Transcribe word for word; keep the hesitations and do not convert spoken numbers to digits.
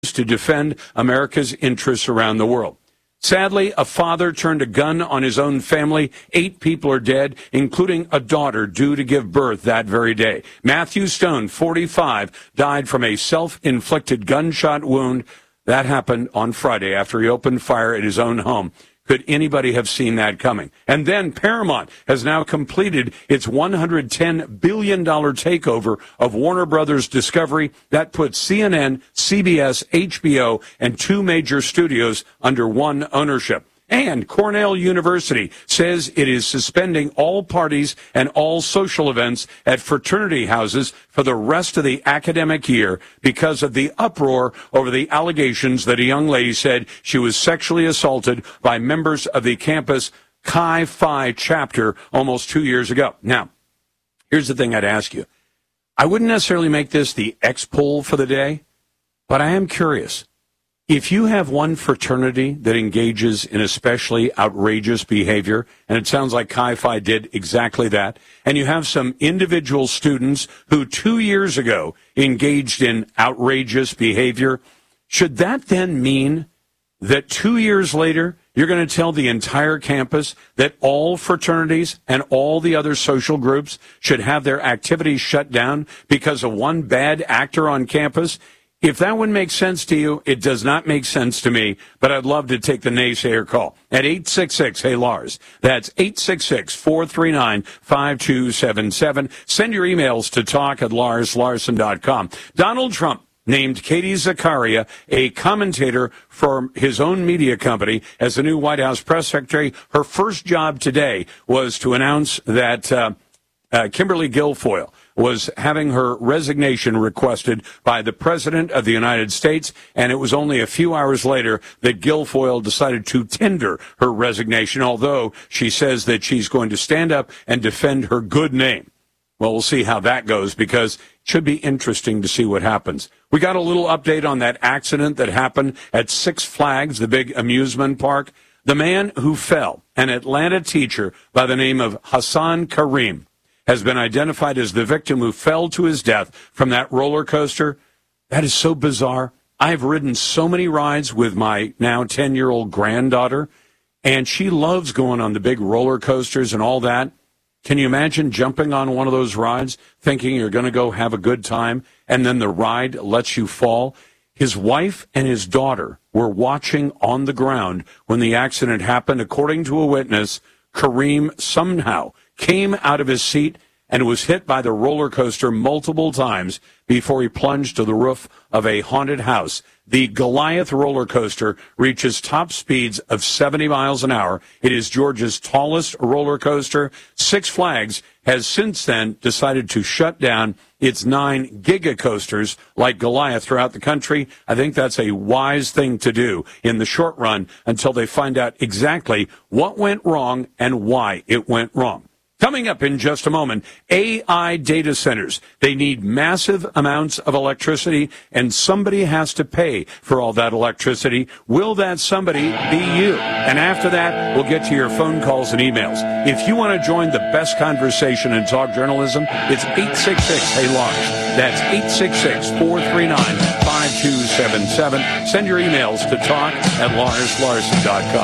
to defend America's interests around the world. Sadly, a father turned a gun on his own family. Eight people are dead, including a daughter due to give birth that very day. Matthew Stone, forty-five, died from a self-inflicted gunshot wound. That happened on Friday after he opened fire at his own home. Could anybody have seen that coming? And then Paramount has now completed its one hundred ten billion dollars takeover of Warner Brothers Discovery. That puts C N N, C B S, H B O, and two major studios under one ownership. And Cornell University says it is suspending all parties and all social events at fraternity houses for the rest of the academic year because of the uproar over the allegations that a young lady said she was sexually assaulted by members of the campus Chi Phi chapter almost two years ago. Now, here's the thing I'd ask you. I wouldn't necessarily make this the X poll for the day, but I am curious. If you have one fraternity that engages in especially outrageous behavior, and it sounds like Chi Phi did exactly that, and you have some individual students who two years ago engaged in outrageous behavior, should that then mean that two years later you're going to tell the entire campus that all fraternities and all the other social groups should have their activities shut down because of one bad actor on campus? If that would make sense to you, it does not make sense to me, but I'd love to take the naysayer call at eight six six, hey Lars. That's eight six six, four three nine, five two seven seven. Send your emails to talk at lars larson dot com. Donald Trump named Katie Zakaria a commentator for his own media company as the new White House press secretary. Her first job today was to announce that uh, uh, Kimberly Guilfoyle was having her resignation requested by the President of the United States, and it was only a few hours later that Guilfoyle decided to tender her resignation, although she says that she's going to stand up and defend her good name. Well, we'll see how that goes, because it should be interesting to see what happens. We got a little update on that accident that happened at Six Flags, the big amusement park. The man who fell, an Atlanta teacher by the name of Hassan Kareem, has been identified as the victim who fell to his death from that roller coaster. That is so bizarre. I've ridden so many rides with my now ten-year-old granddaughter, and she loves going on the big roller coasters and all that. Can you imagine jumping on one of those rides, thinking you're going to go have a good time, and then the ride lets you fall? His wife and his daughter were watching on the ground when the accident happened. According to a witness, Kareem somehow came out of his seat and was hit by the roller coaster multiple times before he plunged to the roof of a haunted house. The Goliath roller coaster reaches top speeds of seventy miles an hour. It is Georgia's tallest roller coaster. Six Flags has since then decided to shut down its nine giga coasters like Goliath throughout the country. I think that's a wise thing to do in the short run until they find out exactly what went wrong and why it went wrong. Coming up in just a moment, A I data centers. They need massive amounts of electricity, and somebody has to pay for all that electricity. Will that somebody be you? And after that, we'll get to your phone calls and emails. If you want to join the best conversation in talk journalism, it's eight six six, hey Lars. That's eight six six, four three nine, five two seven seven. Send your emails to talk at lars larson dot com.